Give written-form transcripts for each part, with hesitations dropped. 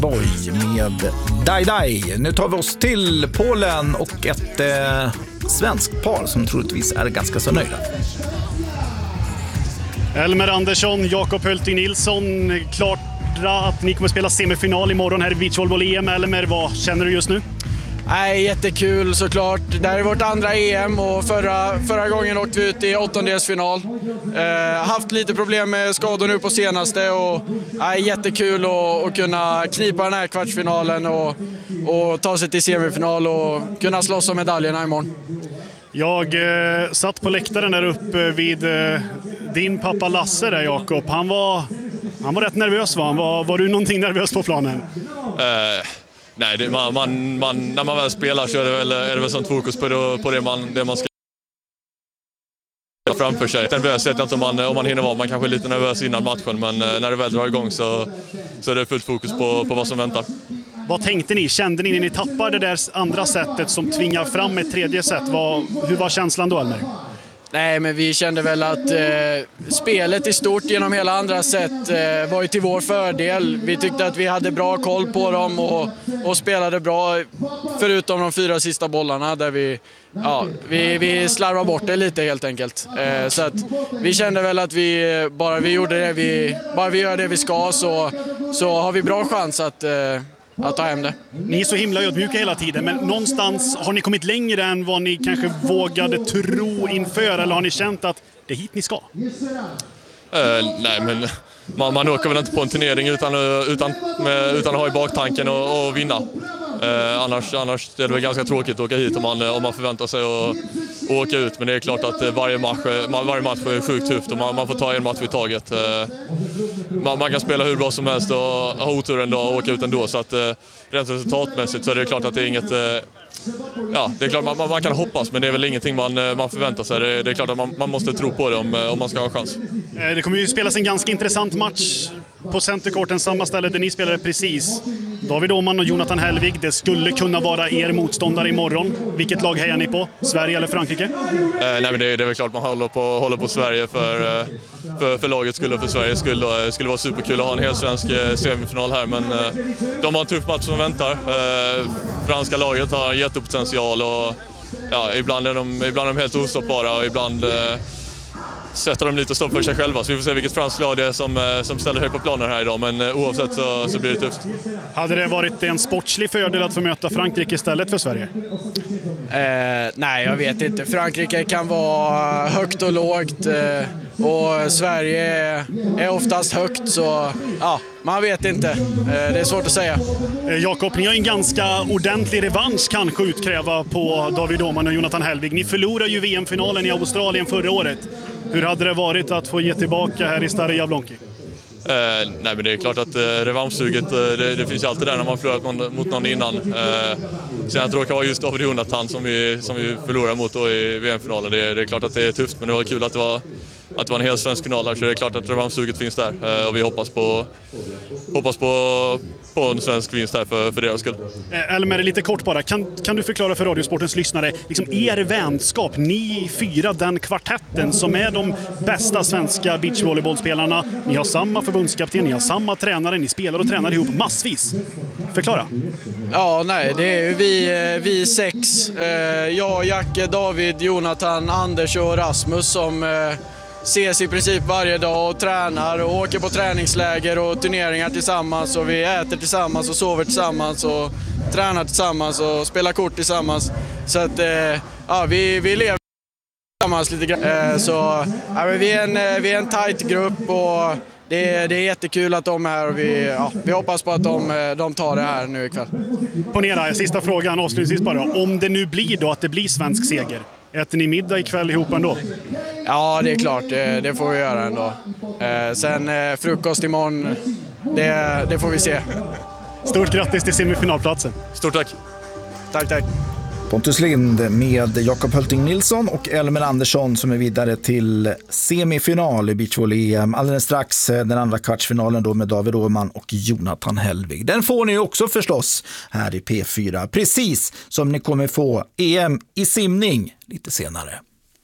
Boy med Dai Dai. Nu tar vi oss till Polen och ett svenskt par som troligtvis är ganska så nöjda. Elmer Andersson, Jakob Hulting Nilsson, klart att ni kommer spela semifinal imorgon här i beachvolleyboll-EM. Elmer, vad känner du just nu? Nej, jättekul såklart. Det här är vårt andra EM och förra gången åkte vi ut i åttondelsfinal. Haft lite problem med skador nu på senaste och jättekul att kunna knipa den här kvartsfinalen och ta sig till semifinal och kunna slåss om medaljerna imorgon. Jag satt på läktaren där uppe vid din pappa Lasse där, Jakob. Han var rätt nervös, va? Var du någonting nervös på planen? Nej, när man väl spelar så är det väl sånt fokus på det man ska framför sig. Nervös vet jag inte om man hinner vara. Man kanske är lite nervös innan matchen, men när det väl drar igång så är det fullt fokus på vad som väntar. Vad tänkte ni? Kände ni när ni tappade det där andra sättet som tvingar fram ett tredje sätt? Hur var känslan då, Elmer? Nej, men vi kände väl att spelet i stort genom hela andra set var ju till vår fördel. Vi tyckte att vi hade bra koll på dem och spelade bra förutom de 4 sista bollarna där vi slarvade bort det lite helt enkelt. Så att vi kände väl att vi gör det vi ska så har vi bra chans att ta hem det. Ni är så himla ödmjuka hela tiden, men någonstans har ni kommit längre än vad ni kanske vågade tro inför, eller har ni känt att det är hit ni ska? Nej, men man åker väl inte på en turnering utan att ha i baktanken och vinna. Annars är det väl ganska tråkigt att åka hit om man förväntar sig att åka ut. Men det är klart att varje match är sjukt tufft och man får ta en match i taget. Man kan spela hur bra som helst och ha otur en dag och åka ut ändå. Så att rent resultatmässigt så är det klart att det är inget... det är klart man kan hoppas, men det är väl ingenting man förväntar sig. Det är klart att man måste tro på det om man ska ha chans. Det kommer ju spelas en ganska intressant match på Centercourten, samma ställe där ni spelade precis. David Åhman och Jonathan Hellvig, det skulle kunna vara er motståndare imorgon. Vilket lag hejar ni på? Sverige eller Frankrike? Nej, men det är väl klart man håller på Sverige för lagets skull och för Sveriges skull. Det skulle vara superkul att ha en hel svensk semifinal här, men de har en tuff match som väntar. Franska laget har jättepotential och ibland är de helt ostoppbara och ibland sätter de lite stopp för sig själva. Så vi får se vilket franskt lag det är som ställer högt på planen här idag. Men oavsett så blir det tufft. Hade det varit en sportslig fördel att få möta Frankrike istället för Sverige? Nej, jag vet inte. Frankrike kan vara högt och lågt och Sverige är oftast högt, så man vet inte. Det är svårt att säga. Jakob, ni har en ganska ordentlig revansch kanske utkräva på David Åhman och Jonathan Hellvig. Ni förlorade ju VM-finalen i Australien förra året. Hur hade det varit att få ge tillbaka här i Stare Jablonki? Nej, men det är klart att revanschsuget det finns ju alltid där när man förlorat mot någon innan. Sen att det råkar vara just David Jonathan som vi förlorar mot då i VM-finalen. Det är klart att det är tufft, men det var kul att det var en hel svensk final här, så det är klart att revanschsuget finns där. Och vi hoppas på en svensk vinst här för deras skull. Elmer, lite kort bara. Kan du förklara för Radiosportens lyssnare liksom er vänskap, ni 4, den kvartetten som är de bästa svenska beachvolleybollspelarna. Ni har samma förbundskapten, ni har samma tränare, ni spelar och tränar ihop massvis. Förklara. Ja, nej, det är ju vi 6. Jag, Jacke, David, Jonathan, Anders och Rasmus som ses i princip varje dag och tränar och åker på träningsläger och turneringar tillsammans, och vi äter tillsammans och sover tillsammans och tränar tillsammans och spelar kort tillsammans. Så att vi lever tillsammans lite grann. Så vi är en tight grupp och det är jättekul att de är här, och vi hoppas på att de tar det här nu ikväll. Ponera, sista frågan avslutningsvis bara. Om det nu blir då att det blir svensk seger, äter ni middag ikväll ihop ändå? Ja, det är klart. Det får vi göra ändå. Sen frukost imorgon, det får vi se. Stort grattis till semifinalplatsen. Stort tack. Tack. Pontus Lind med Jakob Hulting Nilsson och Elmer Andersson som är vidare till semifinal i beachvolley-EM. Alldeles strax den andra kvartsfinalen då med David Åhman och Jonathan Hellvig. Den får ni också förstås här i P4, precis som ni kommer få EM i simning lite senare.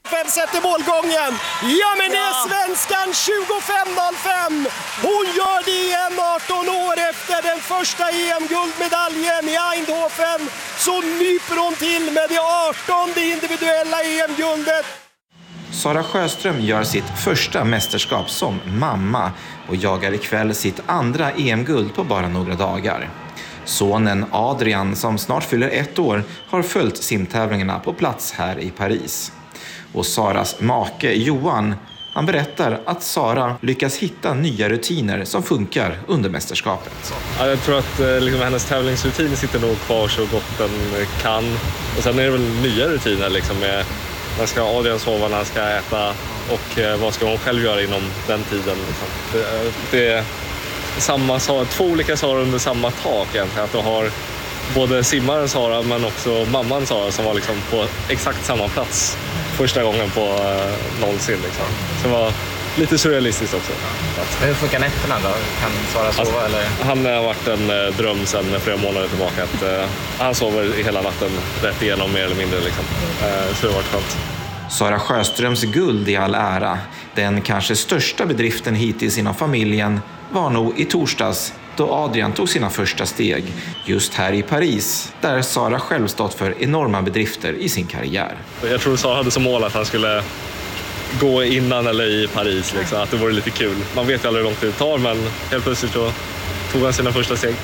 Fem sätter målgången. Ja, men det är svenskan 25.05. Hon gör det igen 18 år efter den första EM-guldmedaljen i Eindhoven. Så nyper hon till med det 18:e individuella EM-guldet. Sara Sjöström gör sitt första mästerskap som mamma och jagar ikväll sitt andra EM-guld på bara några dagar. Sonen Adrian, som snart fyller 1 år, har följt simtävlingarna på plats här i Paris. Och Saras make Johan, han berättar att Sara lyckas hitta nya rutiner som funkar under mästerskapet. Ja, jag tror att hennes tävlingsrutiner sitter nog kvar så gott den kan. Och sen är det väl nya rutiner med när ska Adrian sova, när han ska äta och vad ska hon själv göra inom den tiden. Det är två olika Sara under samma tak egentligen. Att du har både simmaren Sara men också mamman Sara som var på exakt samma plats första gången på någonsin. Så det var lite surrealistiskt också. Hur funkar nätterna då? Kan Sara sova? Eller? Han har varit en dröm sedan flera månader tillbaka. Att, han sover hela natten rätt igenom mer eller mindre. Så det har varit skönt. Sara Sjöströms guld i all ära. Den kanske största bedriften hittills inom familjen var nog i torsdags då Adrian tog sina första steg just här i Paris, där Sara själv stått för enorma bedrifter i sin karriär. Jag tror Sara hade som mål att han skulle gå innan eller i Paris, att det vore lite kul. Man vet ju aldrig hur lång tid det tar, men helt plötsligt så tog han sina första steg.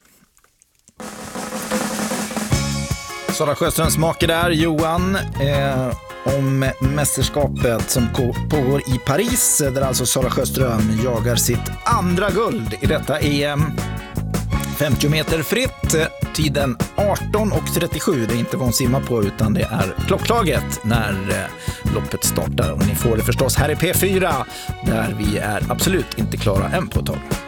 Sara Sjöströms make där, Johan, om mästerskapet som pågår i Paris, där alltså Sara Sjöström jagar sitt andra guld i detta EM. 50 meter fritt, tiden 18:37. Det är inte vad hon simmar på utan det är klockslaget när loppet startar. Och ni får det förstås här i P4 där vi är absolut inte klara än på ett tag.